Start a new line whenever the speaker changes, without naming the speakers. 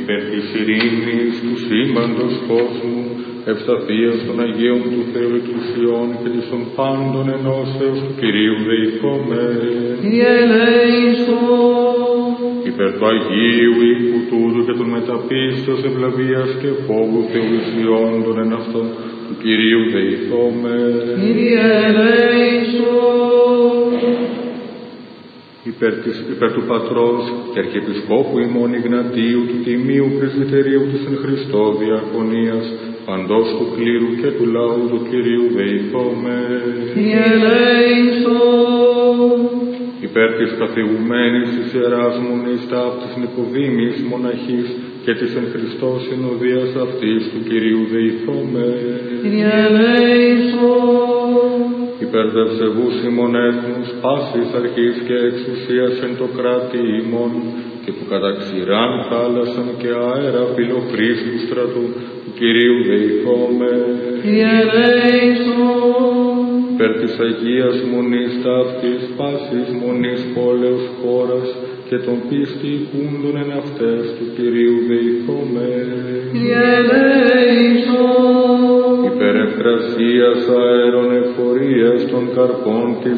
υπέρ της ειρήνης του σήμαντος κόσμου, ευσταθείας των Αγίων του Θεού Εκκλησιών και της των πάντων ενώσεως του Κυρίου δεηθόμεν.
Κύριε ελέησον.
Υπέρ του Αγίου οίκου τούτου και των μεταπίστεως ευλαβίας και φόβου θεολυσιόντων εν αυτών του Κυρίου δεηθόμεν.
Κύριε ελέησον.
Υπέρ του Πατρός και Αρχιεπισκόπου ημών Ιγνατίου του Τιμίου Πρεσβυτερίου της εν Χριστώ Διακονίας, παντός του κλήρου και του λαού του Κυρίου δεηθόμεν.
Κύριε ελέησον.
Υπέρ της καθηγουμένης της Ιεράς Μονής Ταύτης Νικοδήμης Μοναχής και της εν Χριστώ συνοδείας αυτής του Κυρίου δεηθόμεν.
Κύριε ελέησον.
Υπέρ του ευσεβούς ημών έθνους, πάσης αρχής και εξουσίας εν το κράτη ημών, και που κατά ξηράν θάλασσαν και αέρα φιλοχρήστου στρατού του Κυρίου δεηθόμεν.
Κύριε ελέησον.
Υπέρ της Αγίας Μονής Ταύτης, πάσης μονής πόλεως χώρας και των πίστη οικούντων εν αυτές του Κυρίου δεηθόμεν.
Κύριε ελέησον.
Υπέρ ευκρασίας αέρων εφορίας των καρπών της